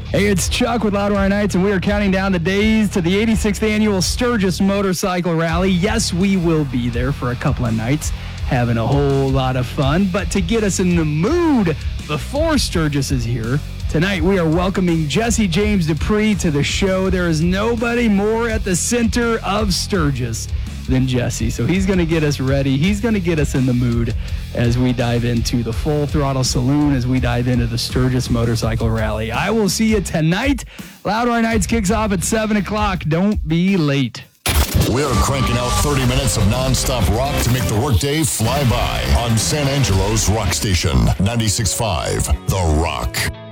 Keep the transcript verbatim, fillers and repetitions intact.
Hey, it's Chuck with Loudwire Nights, and we are counting down the days to the eighty-sixth Annual Sturgis Motorcycle Rally. Yes, we will be there for a couple of nights, having a whole lot of fun. But to get us in the mood before Sturgis is here, tonight we are welcoming Jesse James Dupree to the show. There is nobody more at the center of Sturgis than Jesse. So he's going to get us ready. He's going to get us in the mood as we dive into the Full Throttle Saloon, as we dive into the Sturgis Motorcycle Rally. I will see you tonight. Loudwire Nights kicks off at seven o'clock. Don't be late. We're cranking out thirty minutes of nonstop rock to make the workday fly by on San Angelo's Rock Station, ninety-six point five The Rock.